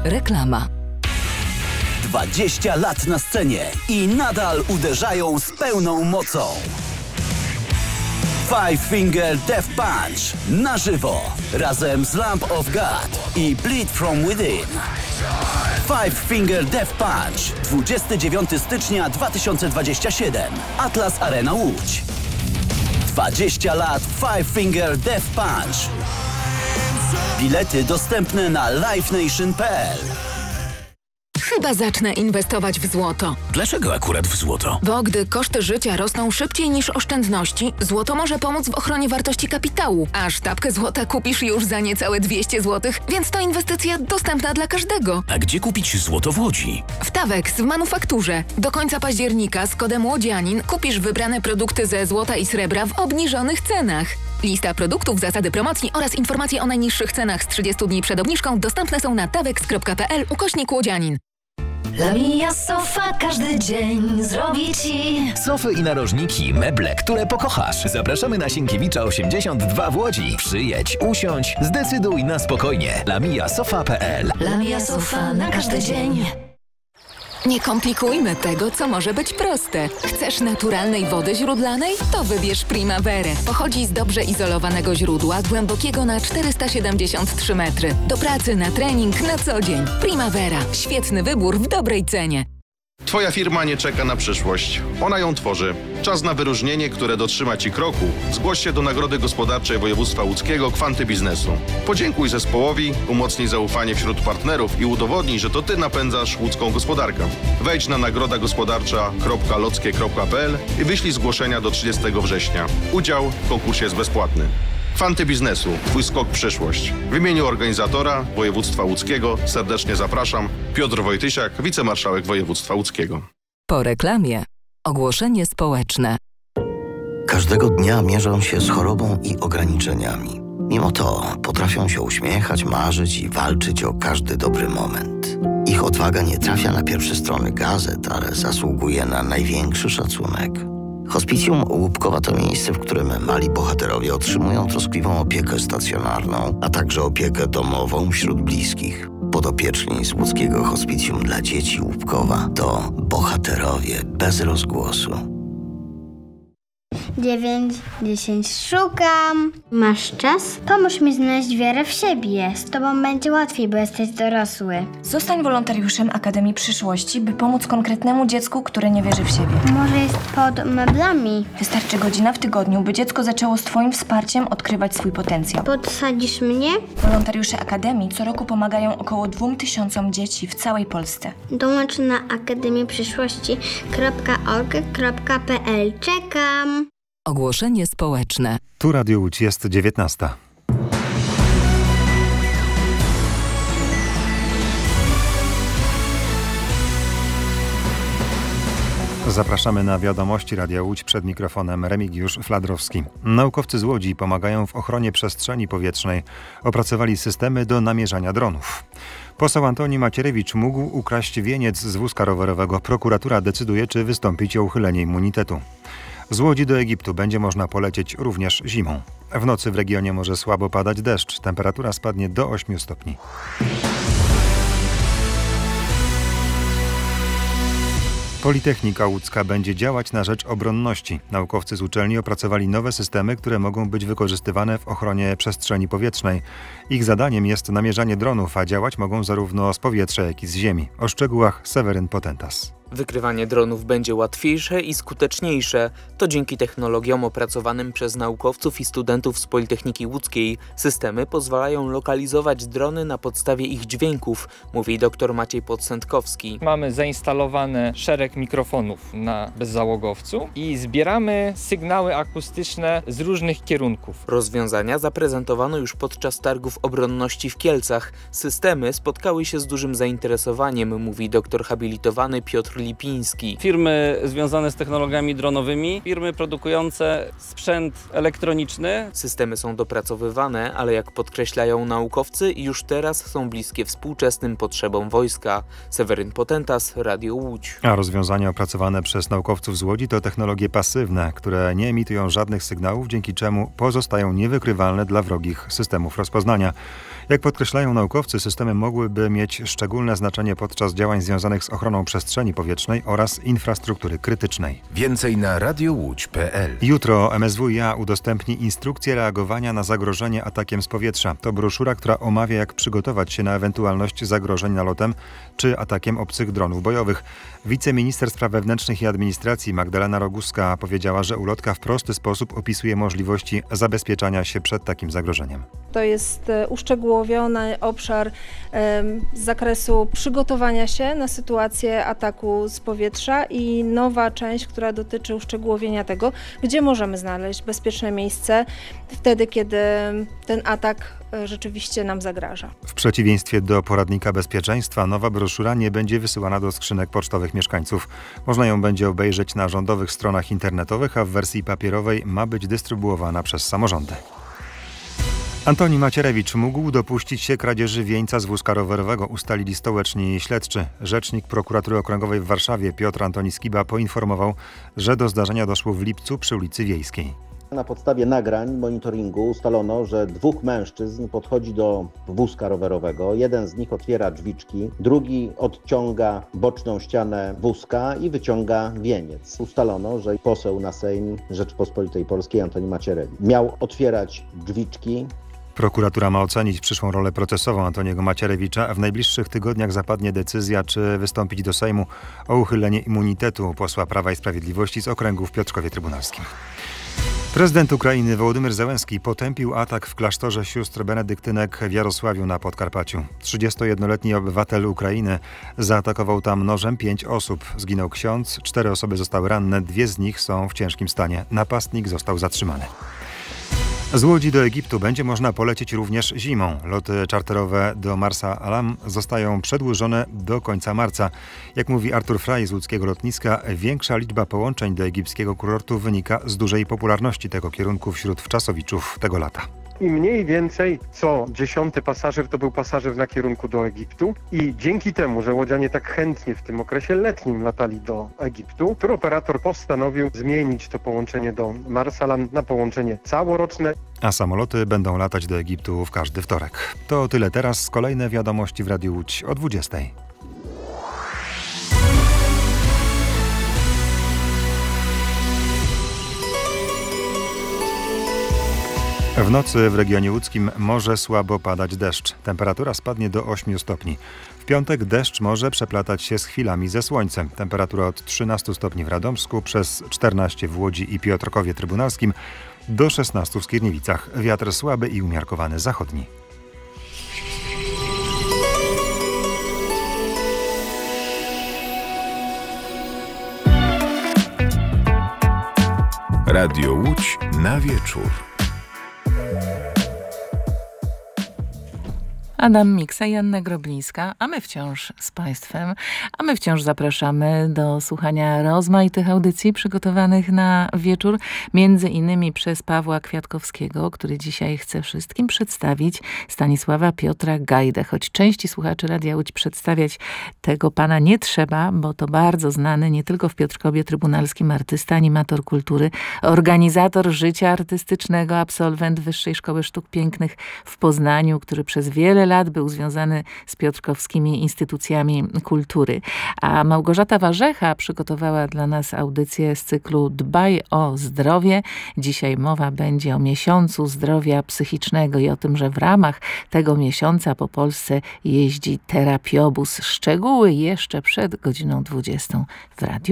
Reklama. 20 lat na scenie i nadal uderzają z pełną mocą. Five Finger Death Punch na żywo razem z Lamb of God i Bleed From Within. Five Finger Death Punch 29 stycznia 2027 Atlas Arena Łódź. 20 lat Five Finger Death Punch. Bilety dostępne na livenation.pl. Chyba zacznę inwestować w złoto. Dlaczego akurat w złoto? Bo gdy koszty życia rosną szybciej niż oszczędności, złoto może pomóc w ochronie wartości kapitału. A sztabkę złota kupisz już za niecałe 200 zł, więc to inwestycja dostępna dla każdego. A gdzie kupić złoto w Łodzi? W Tawex w manufakturze. Do końca października z kodem Łodzianin kupisz wybrane produkty ze złota i srebra w obniżonych cenach. Lista produktów, zasady promocji oraz informacje o najniższych cenach z 30 dni przed obniżką dostępne są na tawex.pl/Łodzianin. Lamia Sofa każdy dzień zrobi Ci Sofy i narożniki, meble, które pokochasz. Zapraszamy na Sienkiewicza 82 w Łodzi. Przyjedź, usiądź, zdecyduj na spokojnie. lamiasofa.pl. Lamia Sofa na każdy dzień. Nie komplikujmy tego, co może być proste. Chcesz naturalnej wody źródlanej? To wybierz Primaverę. Pochodzi z dobrze izolowanego źródła, głębokiego na 473 metry. Do pracy, na trening, na co dzień. Primavera. Świetny wybór w dobrej cenie. Twoja firma nie czeka na przyszłość. Ona ją tworzy. Czas na wyróżnienie, które dotrzyma Ci kroku. Zgłoś się do Nagrody Gospodarczej Województwa Łódzkiego Kwanty Biznesu. Podziękuj zespołowi, umocnij zaufanie wśród partnerów i udowodnij, że to Ty napędzasz łódzką gospodarkę. Wejdź na nagrodagospodarcza.lockie.pl i wyślij zgłoszenia do 30 września. Udział w konkursie jest bezpłatny. Kwanty Biznesu. Twój skok w przyszłość. W imieniu organizatora Województwa Łódzkiego serdecznie zapraszam. Piotr Wojtysiak, wicemarszałek Województwa Łódzkiego. Po reklamie. Ogłoszenie społeczne. Każdego dnia mierzą się z chorobą i ograniczeniami. Mimo to potrafią się uśmiechać, marzyć i walczyć o każdy dobry moment. Ich odwaga nie trafia na pierwsze strony gazet, ale zasługuje na największy szacunek. Hospicjum Łupkowa to miejsce, w którym mali bohaterowie otrzymują troskliwą opiekę stacjonarną, a także opiekę domową wśród bliskich. Podopieczni z łódzkiego Hospicjum dla Dzieci Łupkowa to bohaterowie bez rozgłosu. 9, 10, szukam. Masz czas? Pomóż mi znaleźć wiarę w siebie. Z tobą będzie łatwiej, bo jesteś dorosły. Zostań wolontariuszem Akademii Przyszłości, by pomóc konkretnemu dziecku, które nie wierzy w siebie. Może jest pod meblami. Wystarczy godzina w tygodniu, by dziecko zaczęło z Twoim wsparciem odkrywać swój potencjał. Podsadzisz mnie? Wolontariusze Akademii co roku pomagają około 2000 dzieci w całej Polsce. Dołącz na akademieprzyszłości.org.pl. Czekam. Ogłoszenie społeczne. Tu Radio Łódź, jest 19. Zapraszamy na wiadomości Radia Łódź, przed mikrofonem Remigiusz Fladrowski. Naukowcy z Łodzi pomagają w ochronie przestrzeni powietrznej. Opracowali systemy do namierzania dronów. Poseł Antoni Macierewicz mógł ukraść wieniec z wózka rowerowego. Prokuratura decyduje, czy wystąpić o uchylenie immunitetu. Z Łodzi do Egiptu będzie można polecieć również zimą. W nocy w regionie może słabo padać deszcz. Temperatura spadnie do 8 stopni. Politechnika Łódzka będzie działać na rzecz obronności. Naukowcy z uczelni opracowali nowe systemy, które mogą być wykorzystywane w ochronie przestrzeni powietrznej. Ich zadaniem jest namierzanie dronów, a działać mogą zarówno z powietrza, jak i z ziemi. O szczegółach Seweryn Potentas. Wykrywanie dronów będzie łatwiejsze i skuteczniejsze. To dzięki technologiom opracowanym przez naukowców i studentów z Politechniki Łódzkiej. Systemy pozwalają lokalizować drony na podstawie ich dźwięków, mówi dr Maciej Podsętkowski. Mamy zainstalowane szereg mikrofonów na bezzałogowcu i zbieramy sygnały akustyczne z różnych kierunków. Rozwiązania zaprezentowano już podczas targów obronności w Kielcach. Systemy spotkały się z dużym zainteresowaniem, mówi doktor habilitowany Piotr Lipiński. Firmy związane z technologiami dronowymi, firmy produkujące sprzęt elektroniczny. Systemy są dopracowywane, ale jak podkreślają naukowcy, już teraz są bliskie współczesnym potrzebom wojska. Seweryn Potentas, Radio Łódź. A rozwiązania opracowane przez naukowców z Łodzi to technologie pasywne, które nie emitują żadnych sygnałów, dzięki czemu pozostają niewykrywalne dla wrogich systemów rozpoznania. Jak podkreślają naukowcy, systemy mogłyby mieć szczególne znaczenie podczas działań związanych z ochroną przestrzeni powietrznej oraz infrastruktury krytycznej. Więcej na radiołódź.pl. Jutro MSWiA udostępni instrukcję reagowania na zagrożenie atakiem z powietrza. To broszura, która omawia, jak przygotować się na ewentualność zagrożeń nalotem czy atakiem obcych dronów bojowych. Wiceminister Spraw Wewnętrznych i Administracji Magdalena Roguska powiedziała, że ulotka w prosty sposób opisuje możliwości zabezpieczania się przed takim zagrożeniem. To jest uszczegółowiony obszar z zakresu przygotowania się na sytuację ataku z powietrza i nowa część, która dotyczy uszczegółowienia tego, gdzie możemy znaleźć bezpieczne miejsce wtedy, kiedy ten atak rzeczywiście nam zagraża. W przeciwieństwie do poradnika bezpieczeństwa, nowa broszura nie będzie wysyłana do skrzynek pocztowych mieszkańców. Można ją będzie obejrzeć na rządowych stronach internetowych, a w wersji papierowej ma być dystrybuowana przez samorządy. Antoni Macierewicz mógł dopuścić się kradzieży wieńca z wózka rowerowego, ustalili stołeczni śledczy. Rzecznik Prokuratury Okręgowej w Warszawie Piotr Antoni Skiba poinformował, że do zdarzenia doszło w lipcu przy ulicy Wiejskiej. Na podstawie nagrań monitoringu ustalono, że dwóch mężczyzn podchodzi do wózka rowerowego. Jeden z nich otwiera drzwiczki, drugi odciąga boczną ścianę wózka i wyciąga wieniec. Ustalono, że poseł na Sejm Rzeczypospolitej Polskiej Antoni Macierewicz miał otwierać drzwiczki. Prokuratura ma ocenić przyszłą rolę procesową Antoniego Macierewicza. W najbliższych tygodniach zapadnie decyzja, czy wystąpić do Sejmu o uchylenie immunitetu posła Prawa i Sprawiedliwości z okręgu w Piotrkowie Trybunalskim. Prezydent Ukrainy Wołodymyr Zełenski potępił atak w klasztorze sióstr benedyktynek w Jarosławiu na Podkarpaciu. 31-letni obywatel Ukrainy zaatakował tam nożem 5 osób. Zginął ksiądz, 4 osoby zostały ranne, 2 z nich są w ciężkim stanie. Napastnik został zatrzymany. Z Łodzi do Egiptu będzie można polecieć również zimą. Loty czarterowe do Marsa Alam zostają przedłużone do końca marca. Jak mówi Artur Frey z łódzkiego lotniska, większa liczba połączeń do egipskiego kurortu wynika z dużej popularności tego kierunku wśród wczasowiczów tego lata. I mniej więcej co 10. pasażer to był pasażer na kierunku do Egiptu i dzięki temu, że łodzianie tak chętnie w tym okresie letnim latali do Egiptu, turoperator postanowił zmienić to połączenie do Marsalam na połączenie całoroczne. A samoloty będą latać do Egiptu w każdy wtorek. To tyle teraz. Kolejne wiadomości w Radiu Łódź o 20:00. W nocy w regionie łódzkim może słabo padać deszcz. Temperatura spadnie do 8 stopni. W piątek deszcz może przeplatać się z chwilami ze słońcem. Temperatura od 13 stopni w Radomsku, przez 14 w Łodzi i Piotrkowie Trybunalskim, do 16 w Skierniewicach. Wiatr słaby i umiarkowany zachodni. Radio Łódź na wieczór. Adam Miksa i Anna Groblińska, a my wciąż z Państwem, a my wciąż zapraszamy do słuchania rozmaitych audycji przygotowanych na wieczór, między innymi przez Pawła Kwiatkowskiego, który dzisiaj chce wszystkim przedstawić Stanisława Piotra Gajdę. Choć części słuchaczy Radia Łódź przedstawiać tego pana nie trzeba, bo to bardzo znany nie tylko w Piotrkowie Trybunalskim artysta, animator kultury, organizator życia artystycznego, absolwent Wyższej Szkoły Sztuk Pięknych w Poznaniu, który przez wiele lat był związany z piotrkowskimi instytucjami kultury. A Małgorzata Warzecha przygotowała dla nas audycję z cyklu Dbaj o zdrowie. Dzisiaj mowa będzie o miesiącu zdrowia psychicznego i o tym, że w ramach tego miesiąca po Polsce jeździ terapiobus. Szczegóły jeszcze przed godziną 20 w Radiu